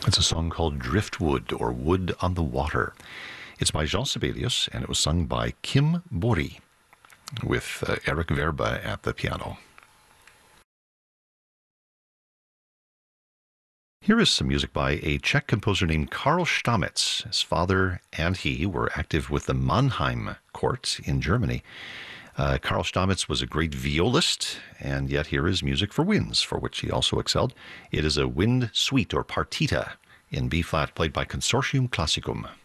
It's a song called Driftwood, or Wood on the Water. It's by Jean Sibelius, and it was sung by Kim Bori, with Eric Verba at the piano. Here is some music by a Czech composer named Karl Stamitz. His father and he were active with the Mannheim court in Germany. Karl Stamitz was a great violist, and yet here is music for winds, for which he also excelled. It is a wind suite or partita in B-flat played by Consortium Classicum.